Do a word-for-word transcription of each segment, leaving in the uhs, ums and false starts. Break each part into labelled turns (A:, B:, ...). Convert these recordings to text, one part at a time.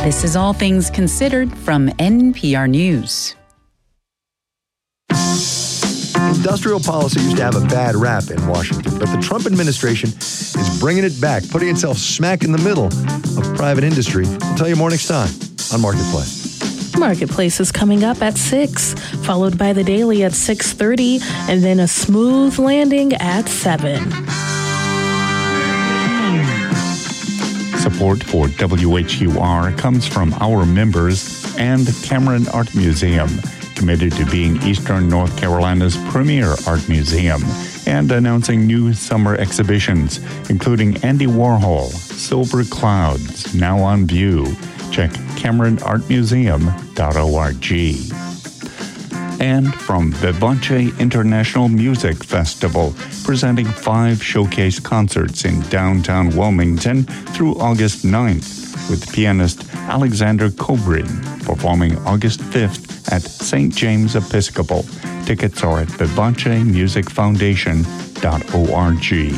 A: This is All Things Considered from N P R News.
B: Industrial policy used to have a bad rap in Washington, but the Trump administration is bringing it back, putting itself smack in the middle of private industry. I'll tell you more next time on Marketplace.
C: Marketplace is coming up at six, followed by the Daily at six thirty, and then a smooth landing at seven.
D: Support for W H U R comes from our members and Cameron Art Museum, committed to being Eastern North Carolina's premier art museum, and announcing new summer exhibitions, including Andy Warhol, Silver Clouds, now on view. Check cameron art museum dot org. And from Vivace International Music Festival, presenting five showcase concerts in downtown Wilmington through August ninth, with pianist Alexander Kobrin performing August fifth at Saint James Episcopal. Tickets are at vivace music foundation dot org.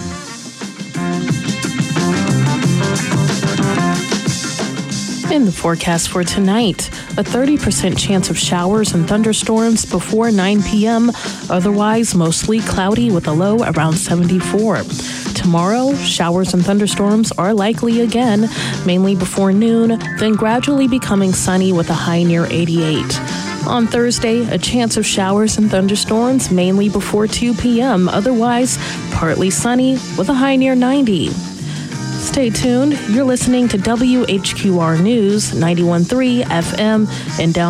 C: In the forecast for tonight, a thirty percent chance of showers and thunderstorms before nine p.m., otherwise mostly cloudy with a low around seventy-four. Tomorrow, showers and thunderstorms are likely again, mainly before noon, then gradually becoming sunny with a high near eighty-eight. On Thursday, a chance of showers and thunderstorms mainly before two p.m., otherwise partly sunny with a high near ninety. Stay tuned. You're listening to W H Q R News ninety-one point three F M in downtown